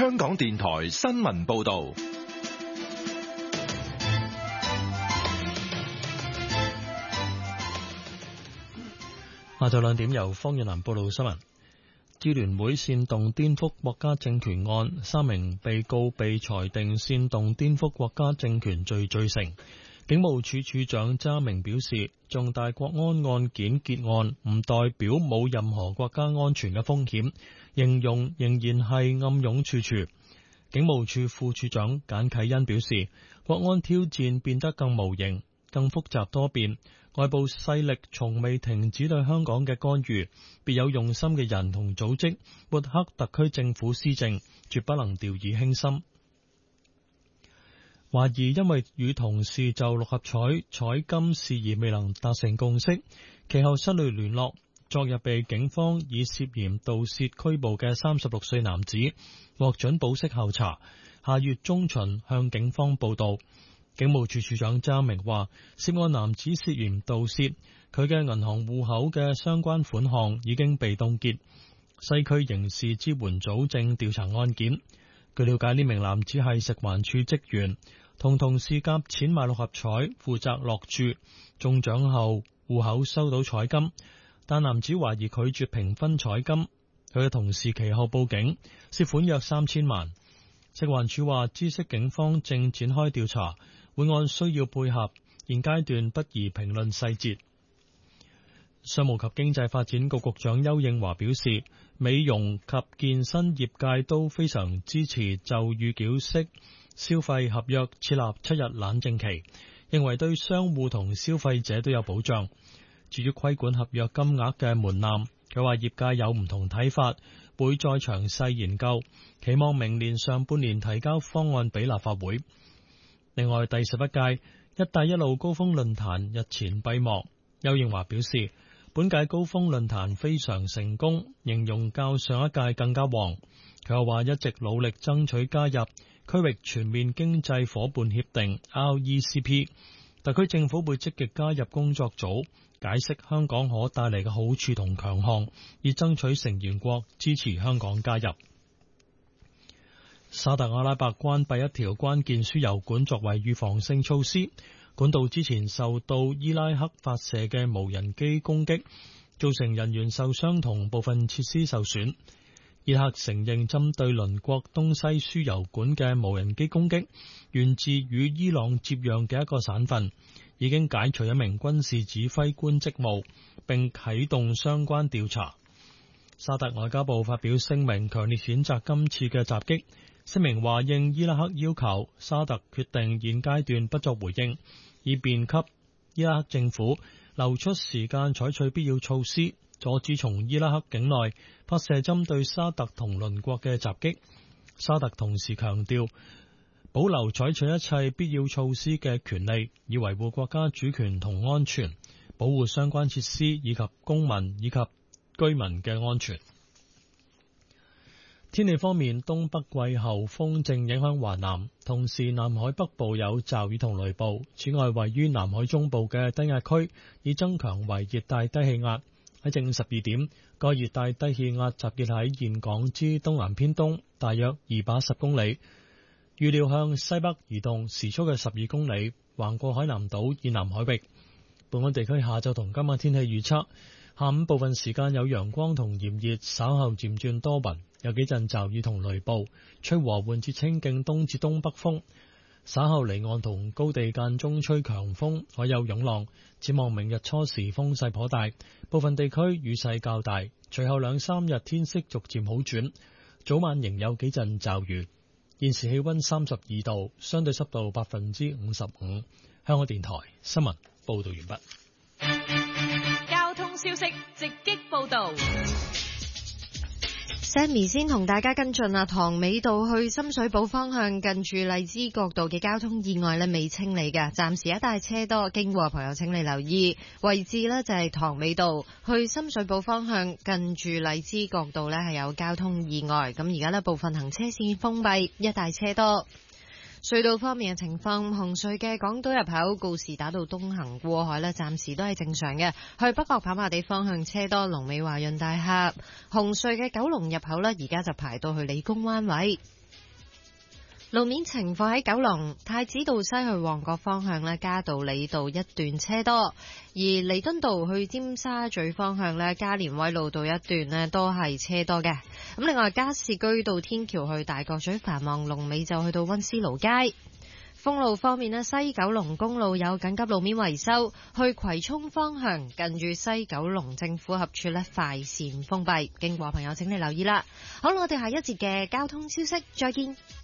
香港電台新聞報道。 下晝2點由方遠南報道新聞。支聯會煽動顛覆國家政權案，3名被告被裁定煽動顛覆國家政權罪罪成。警務處處長查明表示，重大國安案件結案唔代表冇任何國家安全嘅風險，形容仍然係暗湧處處。警務處副處長簡啟恩表示，國安挑戰變得更無形、更複雜多變，外部勢力從未停止對香港嘅干預，別有用心嘅人同組織抹黑特區政府施政，絕不能掉以輕心。懷疑因為與同事就六合彩彩金事宜未能達成共識，其後失去聯絡，昨日被警方以涉嫌盜竊拘捕嘅36歲男子獲准保釋候查，下月中旬向警方報到。警務處處長查明話，涉案男子涉嫌盜竊，佢嘅銀行戶口嘅相關款項已經被凍結。西區刑事支援組正調查案件。據了解，呢名男子係食環署職員，同事夾錢買六合彩，負責落注，中獎後戶口收到彩金，但男子懷疑拒絕平分彩金，佢嘅同事其後報警，涉款約3000萬。食環署話，知悉警方正展開調查，會按需要配合，現階段不宜評論細節。商務及經濟發展局局長邱應華表示，美容及健身業界都非常支持就預繳式消費合約設立7日冷靜期，認為對商戶同消費者都有保障。至於規管合約金額嘅門檻，佢話業界有唔同睇法，會再詳細研究，期望明年上半年提交方案俾立法會。另外，第11屆一帶一路高峰論壇日前閉幕，邱應華表示，本屆高峰論壇非常成功，形容較上一屆更加旺。佢又話一直努力爭取加入區域全面經濟夥伴協定 RCEP， 特區政府會積極加入工作組，解釋香港可帶嚟嘅好處同強項，以爭取成員國支持香港加入。沙特阿拉伯關閉一條關鍵輸油管作為預防性措施，管道之前受到伊拉克發射嘅無人機攻擊，造成人員受傷同部分設施受損。伊拉克承認針對鄰國東西輸油管嘅無人機攻擊源自與伊朗接壤嘅一個省份，已經解除一名軍事指揮官職務，並啟動相關調查。沙特外交部發表聲明，強烈譴責今次嘅襲擊。聲明話，應伊拉克要求，沙特決定現階段不作回應，以便給伊拉克政府留出時間採取必要措施，阻止從伊拉克境內發射針對沙特同鄰國嘅襲擊。沙特同時強調，保留採取一切必要措施嘅權利，以維護國家主權同安全，保護相關設施以及公民以及居民嘅安全。天氣方面，東北季候風正影響華南，同時南海北部有驟雨同雷暴。此外，位於南海中部嘅低壓區已增強為熱帶低氣壓。喺正午12點，該熱帶低氣壓集結喺現港之東南偏東，大約210公里，預料向西北移動，時速嘅12公里，橫過海南島以南海域。本港地區下晝同今晚天氣預測：下午部分時間有陽光同炎熱，稍後漸轉多雲，有幾陣驟雨同雷暴，吹和緩至清勁東至東北風。稍後離岸同高地間中吹強風，海有湧浪。展望明日初時風勢頗大，部分地區雨勢較大。隨後2-3日天色逐漸好轉，早晚仍有幾陣驟雨。現時氣溫32度，相對濕度55%。香港電台新聞報道完畢。 交通消息直擊報道。 Sammy 先同大家跟進塘尾道去深水埗方向近住荔枝角道嘅交通意外未清理嘅，暫時一帶車多，經過朋友請你留意位置就係塘尾道去深水埗方向近住荔枝角道係有交通意外，咁而家部分行車線封閉，一帶車多。 隧道方面嘅情況，紅隧嘅港島入口告士打道東行過海呢，暫時都係正常嘅。去北角跑馬地方向車多，龍尾華潤大廈。紅隧嘅九龍入口呢，而家就排到去理工灣位。路面情況喺九龍太子道西去旺角方向呢，嘉道理道一段車多，而彌敦道去尖沙咀方向呢，加連威老道一段呢都係車多嘅。咁另外加士居道天橋去大角咀繁忙，龍尾就去到溫思勞街。封路方面呢，西九龍公路有緊急路面維修，去葵涌方向近住西九龍政府合署呢快線封閉，經過朋友請你留意啦。好啦，我哋下一節嘅交通消息再見。